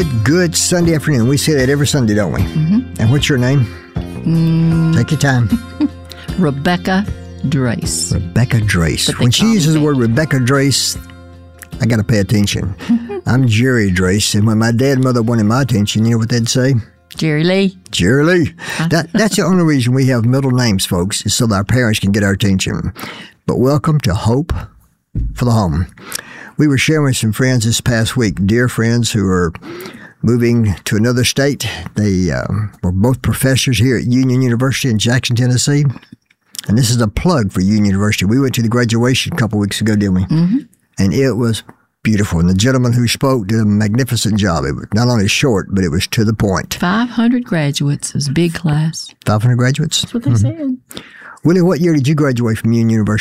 good Sunday afternoon. We say that every Sunday, don't we? Mm-hmm. And what's your name? Take your time. Rebecca Drace. Rebecca Drace. When she uses the word Rebecca Drace, I got to pay attention. I'm Jerry Drace, and when my dad and mother wanted my attention, you know what they'd say? Jerry Lee. Jerry Lee. That's the only reason we have middle names, folks, is so that our parents can get our attention. But welcome to Hope for the Home. We were sharing with some friends this past week, dear friends who are moving to another state. They were both professors here at Union University in Jackson, Tennessee. And this is a plug for Union University. We went to the graduation a couple weeks ago, didn't we? Mm-hmm. And it was beautiful. And the gentleman who spoke did a magnificent job. It was not only short, but it was to the point. 500 graduates. It was a big class. 500 graduates? That's what they said. Willie, what year did you graduate from Union University?